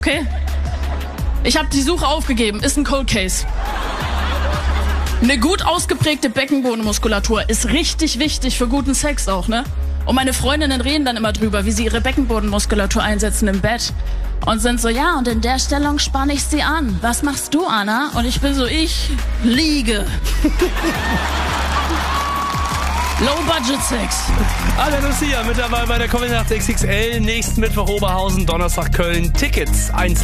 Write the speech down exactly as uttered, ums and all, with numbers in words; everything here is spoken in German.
Okay? Ich habe die Suche aufgegeben. Ist ein Cold Case. Eine gut ausgeprägte Beckenbodenmuskulatur ist richtig wichtig für guten Sex auch, ne? Und meine Freundinnen reden dann immer drüber, wie sie ihre Beckenbodenmuskulatur einsetzen im Bett. Und sind so, ja, und in der Stellung spanne ich sie an. Was machst du, Anna? Und ich bin so, ich liege. Low-Budget-Sex. Anna Lucia mit dabei bei der Comedy Nacht X X L. Nächsten Mittwoch Oberhausen, Donnerstag Köln. Tickets eins